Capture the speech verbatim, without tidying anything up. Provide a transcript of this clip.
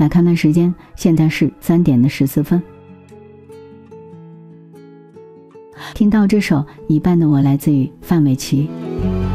来看看时间，现在是三点的十四分。听到这首《一半的我》来自于范玮琪。